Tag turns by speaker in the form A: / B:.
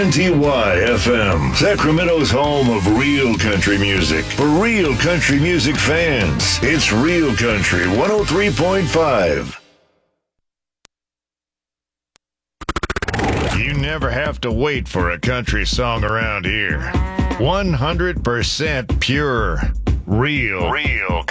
A: WNTY-FM, Sacramento's home of real country music. For real country music fans, it's Real Country 103.5. You never have to wait for a country song around here. 100% pure, real